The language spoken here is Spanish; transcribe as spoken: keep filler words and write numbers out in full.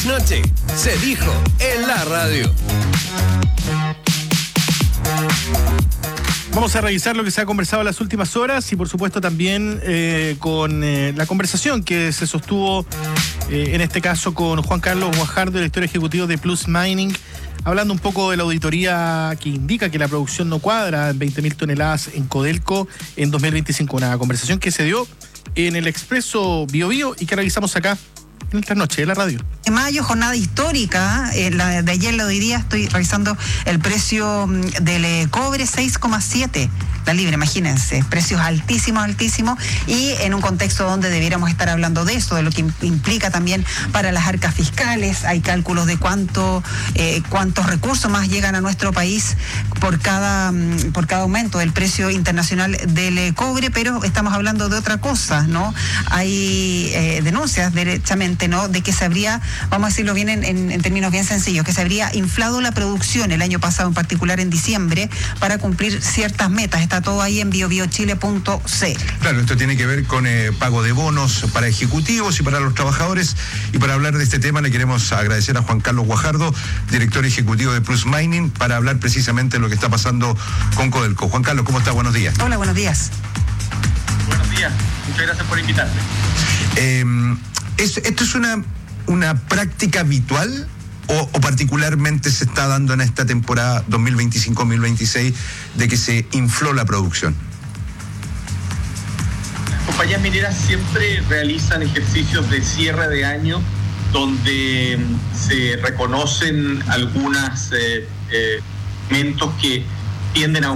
Noche se dijo en la radio. Vamos a revisar lo que se ha conversado en las últimas horas y por supuesto también eh, con eh, la conversación que se sostuvo eh, en este caso con Juan Carlos Guajardo, director ejecutivo de Plus Mining, hablando un poco de la auditoría que indica que la producción no cuadra en veinte mil toneladas en Codelco en dos mil veinticinco. Una conversación que se dio en el Expreso Bio Bio y que realizamos acá en esta noche en la radio. De mayo, jornada histórica, eh, la de ayer lo diría, estoy revisando el precio del eh, cobre, seis coma siete la libra, imagínense, precios altísimos, altísimos, y en un contexto donde debiéramos estar hablando de eso, de lo que implica también para las arcas fiscales. Hay cálculos de cuánto, eh, cuántos recursos más llegan a nuestro país por cada, por cada aumento del precio internacional del eh, cobre, pero estamos hablando de otra cosa, ¿no? Hay eh, denuncias derechamente, ¿no?, de que se habría, vamos a decirlo bien en, en, en términos bien sencillos, que se habría inflado la producción el año pasado, en particular en diciembre, para cumplir ciertas metas. Está todo ahí en bio bio chile punto c l. Claro, esto tiene que ver con eh, pago de bonos para ejecutivos y para los trabajadores. Y para hablar de este tema le queremos agradecer a Juan Carlos Guajardo, director ejecutivo de Plus Mining, para hablar precisamente de lo que está pasando con Codelco. Juan Carlos, ¿cómo está? Buenos días. Hola, buenos días. Buenos días, muchas gracias por invitarme. Eh, ¿es, ¿Esto es una, una práctica habitual o, o particularmente se está dando en esta temporada dos mil veinticinco dos mil veintiséis de que se infló la producción? Las compañías mineras siempre realizan ejercicios de cierre de año donde se reconocen algunos eh, eh, elementos que tienden a